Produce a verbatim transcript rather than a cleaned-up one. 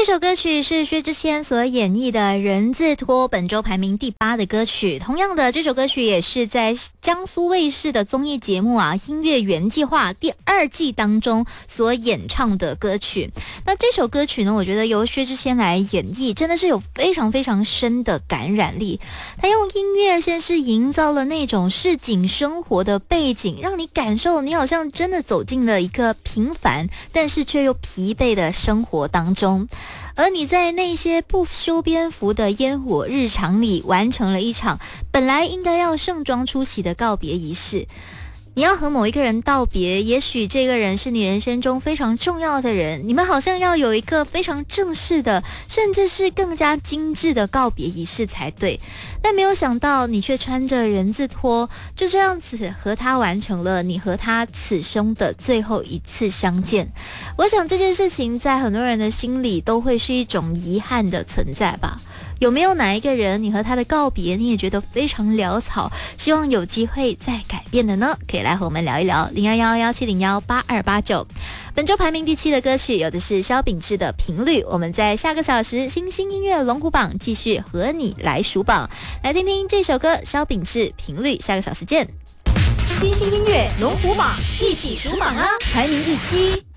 这首歌曲是薛之谦所演绎的《人字拖》，本周排名第八的歌曲。同样的，这首歌曲也是在江苏卫视的综艺节目啊《音乐原计划》第二季当中所演唱的歌曲。那这首歌曲呢，我觉得由薛之谦来演绎，真的是有非常非常深的感染力。他用音乐先是营造了那种市井生活的背景，让你感受你好像真的走进了一个平凡但是却又疲惫的生活当中。而你在那些不修边幅的烟火日常里，完成了一场本来应该要盛装出席的告别仪式。你要和某一个人道别，也许这个人是你人生中非常重要的人，你们好像要有一个非常正式的，甚至是更加精致的告别仪式才对。但没有想到你却穿着人字拖，就这样子和他完成了你和他此生的最后一次相见。我想这件事情在很多人的心里都会是一种遗憾的存在吧。有没有哪一个人你和他的告别你也觉得非常潦草，希望有机会再改变的呢？可以来和我们聊一聊，零幺幺幺七零幺八二八九。本周排名第七的歌曲有的是萧秉治的频率。我们在下个小时新兴音乐龙虎榜继续和你来数榜，来听听这首歌萧秉治频率。下个小时见。 新兴音乐龙虎榜一起数榜啊，排名第七。